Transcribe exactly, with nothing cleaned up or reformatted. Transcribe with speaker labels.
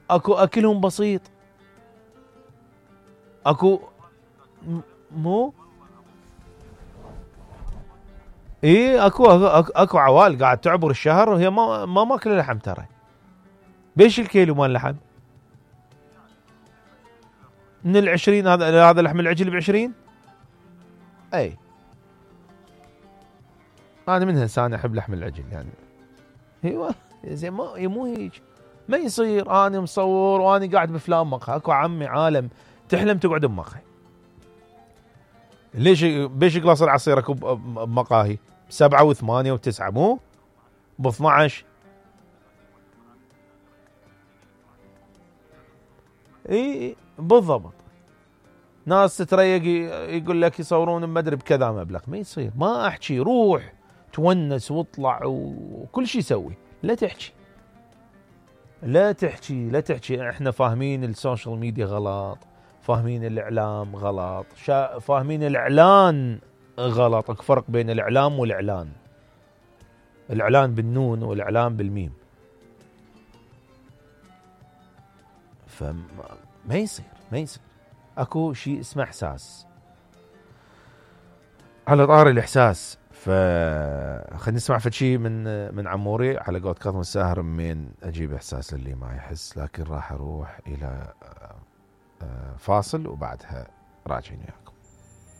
Speaker 1: اكو اكلهم بسيط، اكو مو ايه اكو اكو, أكو عوال قاعد تعبر الشهر وهي ما ما ماكله لحم ترى. بيش الكيلو مال اللحم؟ من العشرين. هذا هذا لحم العجل بعشرين. اي انا من انسان احب لحم العجل يعني. ايوه زين، ما مو هيك ما يصير. انا مصور وانا قاعد بفلان مقهى. اكو عمي عالم تحلم تقعد بمقهى. ليش بيش قلاص العصير اكو بمقاهي بسبعة وثمانية وتسعة مو ب اثنعش. اي بالضبط. ناس تتريق يقول لك يصورون بمدري بكذا مبلغ. ما يصير. ما احكي روح تونس واطلع وكل شيء سوي. لا تحكي لا تحكي لا تحكي. احنا فاهمين السوشيال ميديا غلط، فاهمين الاعلام غلط، شا فاهمين الاعلان غلط. اكو فرق بين الاعلام والاعلان. الاعلان بالنون والاعلام بالميم. فما ما يصير ما يصير. اكو شيء اسمه احساس. على طار الاحساس، ف خلينا نسمع في شيء من من عموري على قولة كاظم الساهر. من اجيب احساس اللي ما يحس، لكن راح اروح الى فاصل وبعدها راجعين.